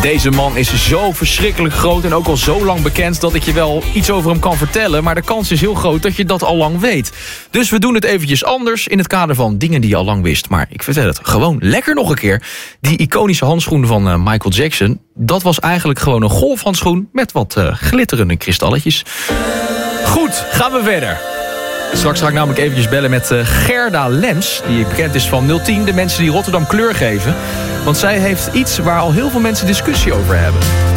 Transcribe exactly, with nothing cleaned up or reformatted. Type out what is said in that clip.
Deze man is zo verschrikkelijk groot en ook al zo lang bekend dat ik je wel iets over hem kan vertellen, maar de kans is heel groot dat je dat al lang weet. Dus we doen het eventjes anders in het kader van dingen die je al lang wist. Maar ik vertel het gewoon lekker nog een keer. Die iconische handschoen van uh, Michael Jackson, dat was eigenlijk gewoon een golfhandschoen met wat uh, glitterende kristalletjes. Goed, gaan we verder. Straks ga ik namelijk eventjes bellen met uh, Gerda Lems, die bekend is van nul tien, de mensen die Rotterdam kleur geven. Want zij heeft iets waar al heel veel mensen discussie over hebben.